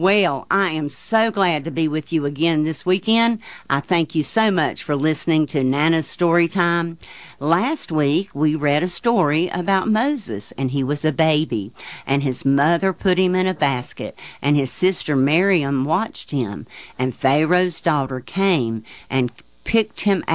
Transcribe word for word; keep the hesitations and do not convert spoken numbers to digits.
Well, I am so glad to be with you again this weekend. I thank you so much for listening to Nana's Story Time. Last week, we read a story about Moses, and he was a baby, and his mother put him in a basket, and his sister Miriam watched him, and Pharaoh's daughter came and picked him